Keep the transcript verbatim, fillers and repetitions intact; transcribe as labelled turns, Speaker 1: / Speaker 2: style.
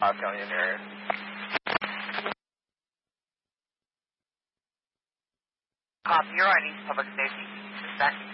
Speaker 1: I'll tell you there.
Speaker 2: Copy, you're on East Public Safety. Dispatch.